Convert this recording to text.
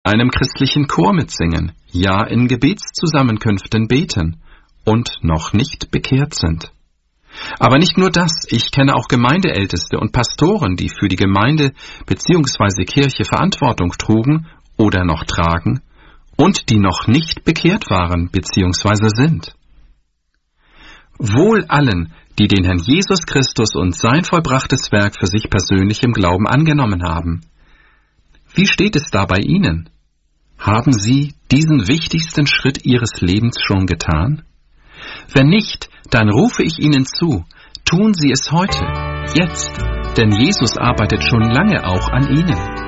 einem christlichen Chor mitsingen, ja in Gebetszusammenkünften beten und noch nicht bekehrt sind. Aber nicht nur das, ich kenne auch Gemeindeälteste und Pastoren, die für die Gemeinde bzw. Kirche Verantwortung trugen oder noch tragen und die noch nicht bekehrt waren bzw. sind. Wohl allen, die den Herrn Jesus Christus und sein vollbrachtes Werk für sich persönlich im Glauben angenommen haben. Wie steht es da bei Ihnen? Haben Sie diesen wichtigsten Schritt Ihres Lebens schon getan? Wenn nicht, dann rufe ich Ihnen zu, tun Sie es heute, jetzt, denn Jesus arbeitet schon lange auch an Ihnen.